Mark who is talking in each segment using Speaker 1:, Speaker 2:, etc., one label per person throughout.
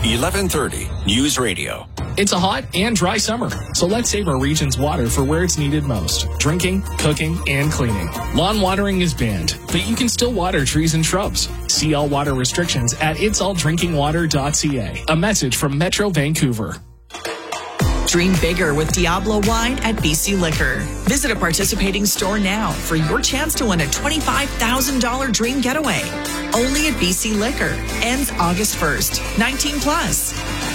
Speaker 1: 1130 News Radio.
Speaker 2: It's a hot and dry summer, so let's save our region's water for where it's needed most: drinking, cooking, and cleaning. Lawn watering is banned, but you can still water trees and shrubs. See all water restrictions at itsalldrinkingwater.ca. A message from Metro Vancouver.
Speaker 3: Dream bigger with Diablo Wine at BC Liquor. Visit a participating store now for your chance to win a $25,000 dream getaway. Only at BC Liquor. Ends August 1st. 19 plus.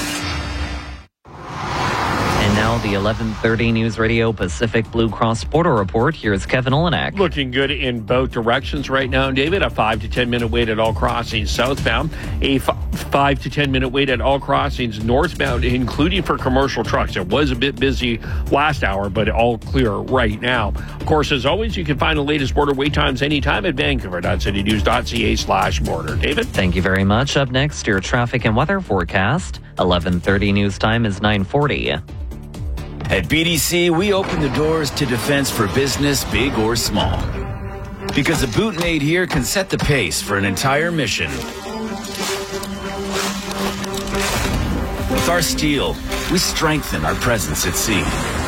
Speaker 4: And now the 1130 News Radio Pacific Blue Cross Border Report. Here's Kevin Olenek.
Speaker 5: Looking good in both directions right now, David. A 5 to 10 minute wait at all crossings southbound. A 5 to 10 minute wait at all crossings northbound, including for commercial trucks. It was a bit busy last hour, but all clear right now. Of course, as always, you can find the latest border wait times anytime at vancouver.citynews.ca/border. David?
Speaker 4: Thank you very much. Up next, your traffic and weather forecast. 1130 news time is 9:40.
Speaker 6: At BDC, we open the doors to defense for business, big or small. Because a boot made here can set the pace for an entire mission. With our steel, we strengthen our presence at sea.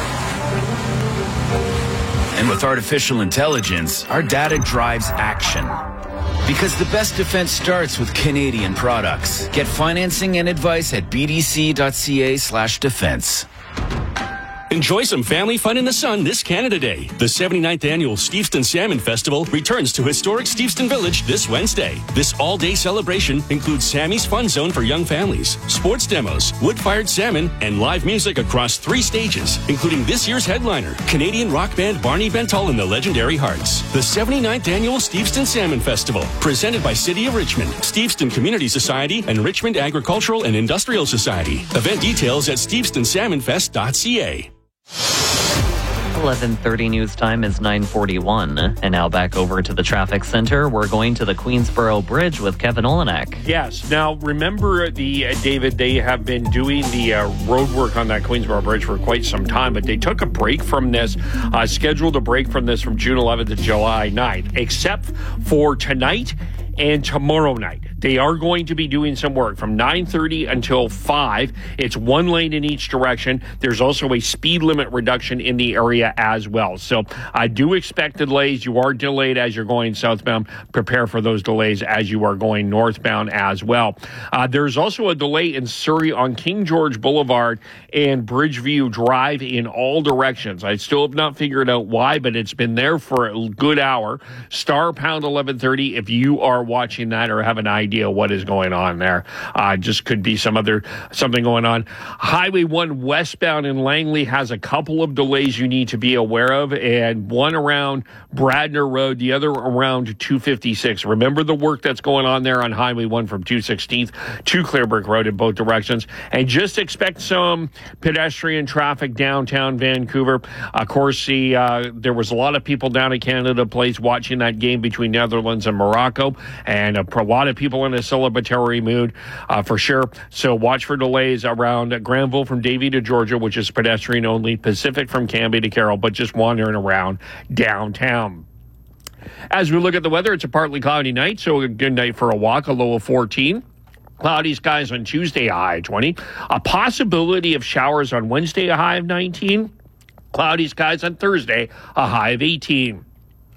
Speaker 6: And with artificial intelligence, our data drives action. Because the best defense starts with Canadian products. Get financing and advice at bdc.ca/defense.
Speaker 7: Enjoy some family fun in the sun this Canada Day. The 79th Annual Steveston Salmon Festival returns to historic Steveston Village this Wednesday. This all-day celebration includes Sammy's Fun Zone for young families, sports demos, wood-fired salmon, and live music across 3 stages, including this year's headliner, Canadian rock band Barney Bentall and the Legendary Hearts. The 79th Annual Steveston Salmon Festival, presented by City of Richmond, Steveston Community Society, and Richmond Agricultural and Industrial Society. Event details at stevestonsalmonfest.ca.
Speaker 4: 1130 news time is 9:41. And now back over to the traffic center. We're going to the Queensboro Bridge with Kevin Olenek.
Speaker 5: Yes. Now, remember, David, they have been doing the road work on that Queensboro Bridge for quite some time, but they took a break from this, scheduled a break from this from June 11th to July 9th, except for tonight and tomorrow night. They are going to be doing some work from 9:30 until 5. It's 1 lane in each direction. There's also a speed limit reduction in the area as well. So I do expect delays. You are delayed as you're going southbound. Prepare for those delays as you are going northbound as well. There's also a delay in Surrey on King George Boulevard and Bridgeview Drive in all directions. I still have not figured out why, but it's been there for a good hour. Star pound 1130 if you are watching that or have an idea what is going on there. Just could be something going on. Highway 1 westbound in Langley has a couple of delays you need to be aware of, and one around Bradner Road, the other around 256. Remember the work that's going on there on Highway 1 from 216th to Clearbrook Road in both directions, and just expect some pedestrian traffic downtown Vancouver. Of course, there was a lot of people down at Canada Place watching that game between Netherlands and Morocco, and a lot of people in a celebratory mood for sure. So watch for delays around Granville from Davie to Georgia, which is pedestrian only, Pacific from Cambie to Carroll, but just wandering around downtown. As we look at the weather, it's a partly cloudy night, so a good night for a walk, a low of 14. Cloudy skies on Tuesday, a high of 20. A possibility of showers on Wednesday, a high of 19. Cloudy skies on Thursday, a high of 18.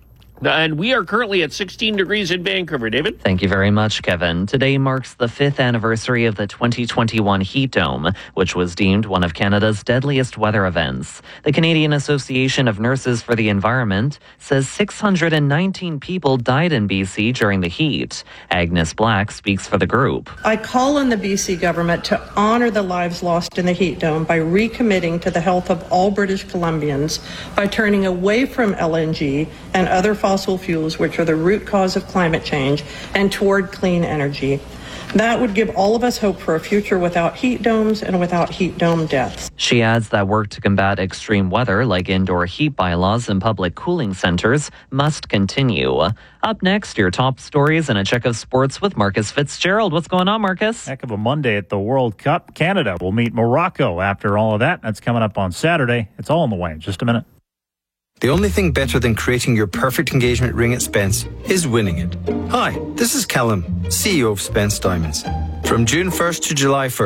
Speaker 5: And we are currently at 16 degrees in Vancouver. David?
Speaker 4: Thank you very much, Kevin. Today marks the 5th anniversary of the 2021 heat dome, which was deemed one of Canada's deadliest weather events. The Canadian Association of Nurses for the Environment says 619 people died in BC during the heat. Agnes Black speaks for the group.
Speaker 8: I call on the BC government to honour the lives lost in the heat dome by recommitting to the health of all British Columbians by turning away from LNG and other fossil fuels, which are the root cause of climate change, and toward clean energy. That would give all of us hope for a future without heat domes and without heat dome deaths.
Speaker 4: She adds that work to combat extreme weather, like indoor heat bylaws and public cooling centers, must continue. Up next, your top stories and a check of sports with Marcus Fitzgerald. What's going on, Marcus?
Speaker 9: Heck of a Monday at the World Cup. Canada will meet Morocco after all of that. That's coming up on Saturday. It's all in the way in just a minute.
Speaker 10: The only thing better than creating your perfect engagement ring at Spence is winning it. Hi, this is Callum, CEO of Spence Diamonds. From June 1st to July 1st,